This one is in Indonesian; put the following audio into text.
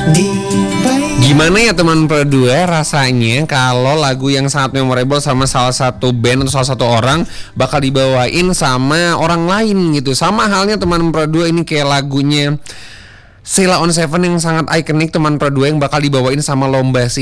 Gimana ya teman Pro 2 rasanya kalau lagu yang sangat memorable sama salah satu band atau salah satu orang bakal dibawain sama orang lain gitu. Sama halnya teman Pro 2 ini kayak lagunya Sheila on 7 yang sangat ikonik teman Pro 2 yang bakal dibawain sama Lomba Sih.